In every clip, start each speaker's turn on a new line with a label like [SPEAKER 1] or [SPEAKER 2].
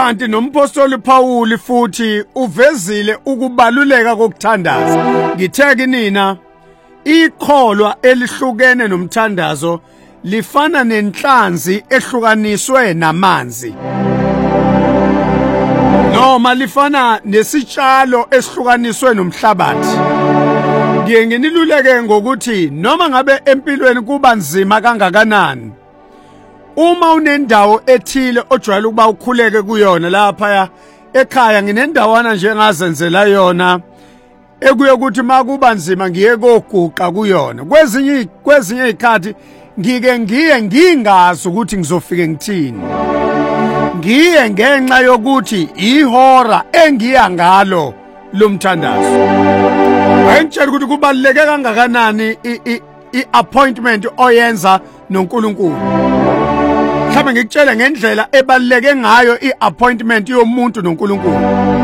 [SPEAKER 1] kanti nompostoli Phawuli futhi uvezile ukubaluleka kokuthandaza. Ngithe nina ikholwa elihlukene nomthandazo lifana nenhlanzi ehlukaniswe namanzi, noma lifana nesitshalo esihlukaniswe nomhlabathi. Ngiye nginiluleke ngokuthi noma ngabe empilweni kuba nzima kangakanani, uma unendawo ethile ojwayele ukuba ukhuleke kuyona lapha ekhaya, nginendawana nje ngazenzela yona ekuye ukuthi makuba nzima ngiye koguqa kuyona. Kwezinye izikhathi ngiye ngingazi ukuthi ngizofike ngithini, ngiye ngenxa yokuthi ihora engiya ngalo lomthandazo. Ayintshela ukuthi kubaluleke kangakanani i-appointment oyenza noNkulunkulu. Mhlawumbe ngikutshela ngendlela ebaluleke ngayo i-appointment yomuntu noNkulunkulu.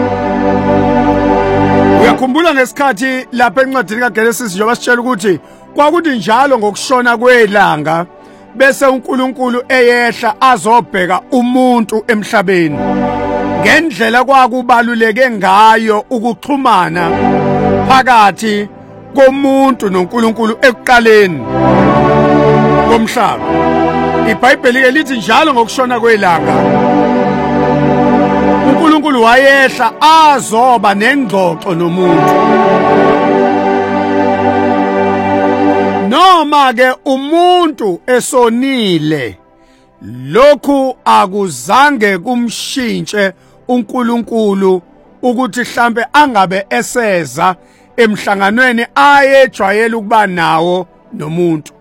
[SPEAKER 1] Uyakhumbula ngesikhathi lapha encwadini kaGenesis njengoba sitshela ukuthi kwakuthi njalo ngokushona kwelanga bese uNkulunkulu eyehla azobheka umuntu emhlabeni, ngendlela kwakubaluleke ngayo ukuxhumana phakathi komuntu noNkulunkulu ekuqaleni komhlaba. iBhayibheli ke lithi njalo ngokushona kwelanga uNkulunkulu wayehla azoba nengxoxo nomuntu. Noma ke umuntu esonile, lokhu akuzange kumshintshe uNkulunkulu ukuthi mhlambe angabe eseza emhlanganweni ayejwayele ukuba nawo nomuntu.